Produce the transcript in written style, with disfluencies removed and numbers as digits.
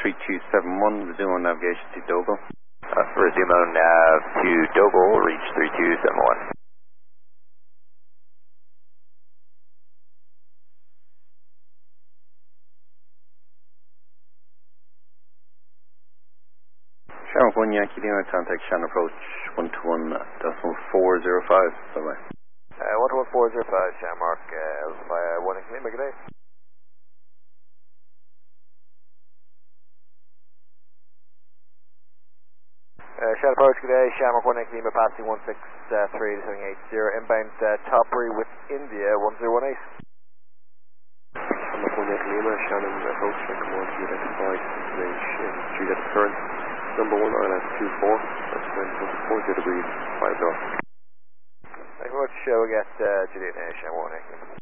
3271, resume on navigation to Dogo. Resume on nav to Dogo, reach 3271. Shamrock 1 Yankee Lima, contact Shannon approach 121.405. Bye-bye. 121.405, Shamrock, via 1 Yankee Lima, good day. Shannon approach, good day, Shamrock 1 Yankee Lima, passing 163.780, inbound Topbury with India, 1018. Shamrock 1 Yankee Lima, Shannon approach, come on to identified range in 3 depth current. Number 1 ILS 24, that's wind 40 degrees, 5 knots. Thank you very much, we'll get Juliet Nation 1 Yankee Lima.